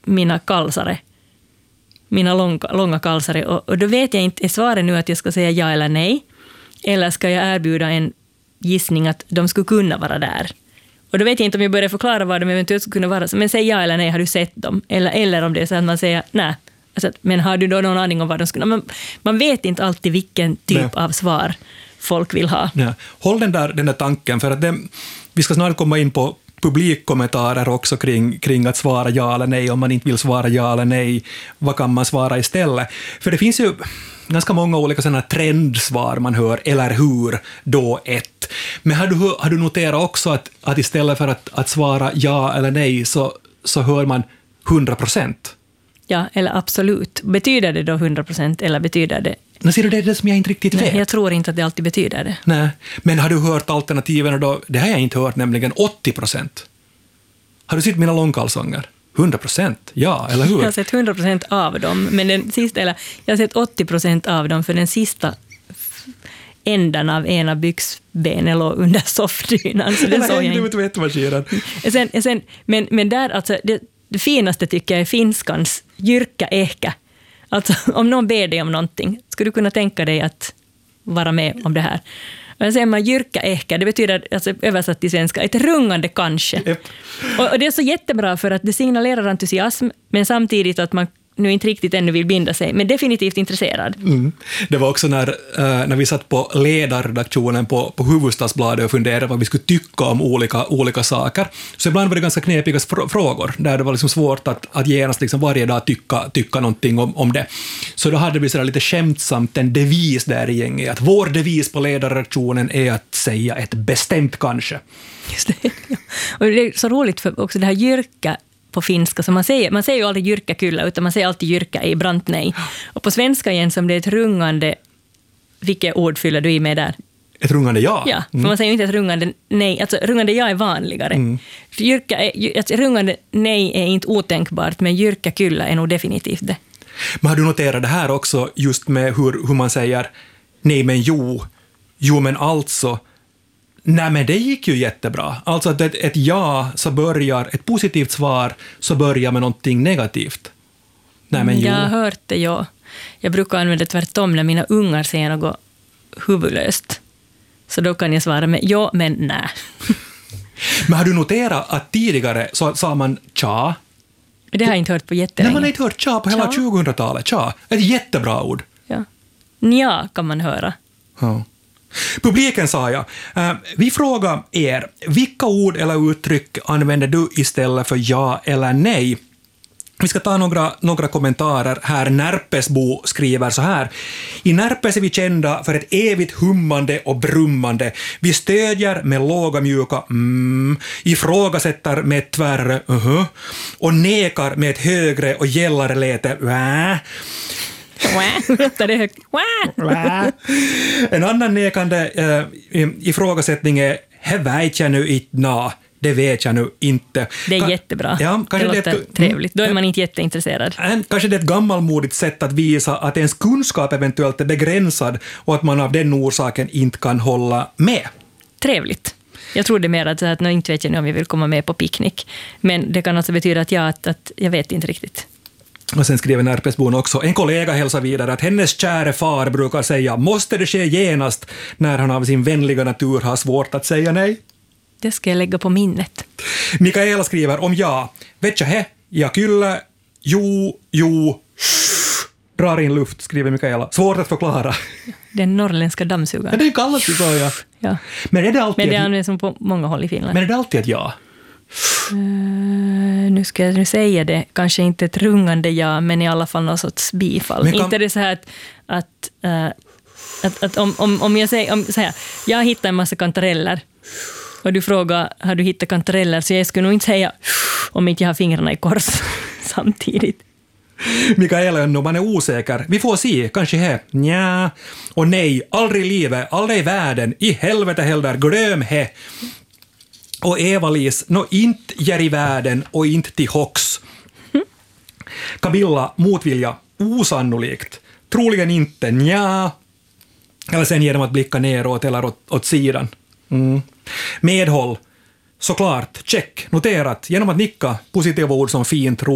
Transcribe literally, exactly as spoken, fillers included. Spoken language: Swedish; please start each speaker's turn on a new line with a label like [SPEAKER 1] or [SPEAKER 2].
[SPEAKER 1] mina kalsare. Mina långa, långa kalsare. Och, och då vet jag inte, är svaret nu att jag ska säga ja eller nej? Eller ska jag erbjuda en gissning att de skulle kunna vara där? Och då vet jag inte om jag börjar förklara vad de eventuellt skulle kunna vara. Men säg ja eller nej, har du sett dem? Eller, eller om det är så att man säger nej. Alltså, men har du då någon aning om vad de skulle... Man, man vet inte alltid vilken typ nej. Av svar folk vill ha.
[SPEAKER 2] Ja. Håll den där, den där tanken, för att det, vi ska snart komma in på publikkommentarer också kring, kring att svara ja eller nej. Om man inte vill svara ja eller nej, vad kan man svara istället? För det finns ju ganska många olika sådana trendsvar man hör, eller hur, då ett. Men har du, har du noterat också att, att istället för att, att svara ja eller nej så, så hör man hundra procent?
[SPEAKER 1] Ja, eller absolut. Betyder det då hundra procent eller betyder det...
[SPEAKER 2] Men ser du, det är det som jag inte riktigt vet.
[SPEAKER 1] Nej, jag tror inte att det alltid betyder det.
[SPEAKER 2] Nej, men har du hört alternativen då? Det har jag inte hört, nämligen åttio procent. Har du sett mina långkalsonger? hundra procent, ja, eller hur?
[SPEAKER 1] Jag har sett hundra procent av dem, men den sista, eller jag har sett åttio procent av dem, för den sista ändan av ena byxbenen låg under soffdynan. Så den såg jag inte. Sen, sen, men, men där, alltså, det, det finaste tycker jag är finskans jyrka-ehkä. Alltså, om någon ber dig om någonting, skulle du kunna tänka dig att vara med om det här? Och säger man jyrka-ehkä, det betyder, alltså, översatt till svenska, ett rungande kanske. Yep. Och, och det är så jättebra för att det signalerar entusiasm, men samtidigt att man nu inte riktigt ännu vill binda sig, men definitivt intresserad. Mm.
[SPEAKER 2] Det var också när, äh, när vi satt på ledarredaktionen på, på Hufvudstadsbladet och funderade vad vi skulle tycka om olika, olika saker. Så ibland var det ganska knepiga fr- frågor, där det var liksom svårt att, att genast liksom varje dag tycka, tycka någonting om, om det. Så då hade vi så lite skämtsamt en devis där i gänget, att vår devis på ledarredaktionen är att säga ett bestämt kanske.
[SPEAKER 1] Just det. Och det är så roligt för också det här jyrka på finska, så man säger, man säger ju aldrig jyrkakylla, utan man säger alltid jyrka i brant nej. Och på svenska igen, som det är ett rungande, vilket ord fyller du i med där?
[SPEAKER 2] Ett rungande ja.
[SPEAKER 1] Ja, för mm. man säger ju inte ett rungande nej, alltså rungande ja är vanligare. Mm. Jyrka är, alltså, rungande nej är inte otänkbart, men jyrkakylla är nog definitivt det.
[SPEAKER 2] Men har du noterat det här också, just med hur, hur man säger nej men jo, jo men alltså. Nej, men det gick ju jättebra. Alltså att ett, ett ja så börjar, ett positivt svar så börjar med någonting negativt. Nej, men jo.
[SPEAKER 1] Jag har hört det, ja. Jag brukar använda det tvärtom när mina ungar säger något huvudlöst. Så då kan jag svara med ja, men nej.
[SPEAKER 2] Men har du noterat att tidigare så sa man tja?
[SPEAKER 1] Det har jag inte hört på jättelänge.
[SPEAKER 2] Nej, man har inte hört tja på hela tja. tjugohundratalet. Tja, ett jättebra ord.
[SPEAKER 1] Ja. Nja kan man höra.
[SPEAKER 2] Ja. Publiken sa jag. Uh, vi frågar er, vilka ord eller uttryck använder du istället för ja eller nej? Vi ska ta några, några kommentarer här. Närpesbo skriver så här. I Närpes är vi kända för ett evigt hummande och brummande. Vi stödjer med låga mjuka mm, ifrågasätter med ett tvärre uh-huh, och nekar med ett högre och gällare läte äh. En annan nekande äh, ifrågasättning är he vet jag nu inte na, det vet jag nu inte.
[SPEAKER 1] Det är Ka- jättebra.
[SPEAKER 2] Ja,
[SPEAKER 1] det låter det ett, trevligt. Då är man inte jätteintresserad.
[SPEAKER 2] Kanske det är ett gammalmodigt sätt att visa att ens kunskap eventuellt är begränsad och att man av den orsaken inte kan hålla med.
[SPEAKER 1] Trevligt. Jag tror det är mer att, att nu inte vet jag nu om jag vill komma med på picknick. Men det kan alltså betyda att jag, att, att jag vet inte riktigt.
[SPEAKER 2] Och sen skriver Närpesbon också, en kollega hälsar vidare att hennes käre far brukar säga måste det ske genast när han av sin vänliga natur har svårt att säga nej.
[SPEAKER 1] Det ska jag lägga på minnet.
[SPEAKER 2] Mikaela skriver om ja, vet jag he, ja kyllä, jo, jo, drar in luft, skriver Mikaela. Svårt att förklara.
[SPEAKER 1] Den norrländska dammsugaren.
[SPEAKER 2] Ja, det kallas ju så, ja.
[SPEAKER 1] Ja.
[SPEAKER 2] Men är det alltid
[SPEAKER 1] Men det
[SPEAKER 2] ett...
[SPEAKER 1] används som på många håll i Finland.
[SPEAKER 2] Men är det alltid ett ja?
[SPEAKER 1] Uh, nu ska jag nu säga det, kanske inte ett rungande ja, men i alla fall någon sorts bifall. Kan... Inte det så här att, att, uh, att, att om, om, om jag säger, om, så här, jag hittar en massa kantareller och du frågar, har du hittat kantareller? Så jag skulle nog inte säga om inte jag har fingrarna i kors samtidigt.
[SPEAKER 2] Mikaela, när man är osäker, vi får se, kanske he, nja, och nej, aldrig i livet, aldrig i världen, i helvete heller, glöm he. Och Eva-Lis, nå inte ger i världen och inte till hox. Camilla, motvilja, osannolikt. Troligen inte, nja. Eller sen genom att blicka neråt eller åt, åt sidan. Mm. Medhåll, såklart, check, noterat. Genom att nicka positiva ord som fint,